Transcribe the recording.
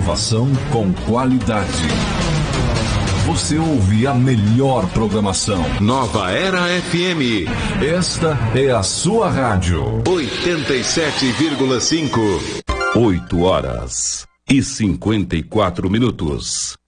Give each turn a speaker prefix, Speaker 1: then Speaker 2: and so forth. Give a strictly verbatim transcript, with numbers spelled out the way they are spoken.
Speaker 1: Inovação com qualidade. Você ouve a melhor programação.
Speaker 2: Nova Era F M.
Speaker 1: Esta é a sua rádio.
Speaker 2: oitenta e sete vírgula cinco.
Speaker 3: oito horas e cinquenta e quatro minutos.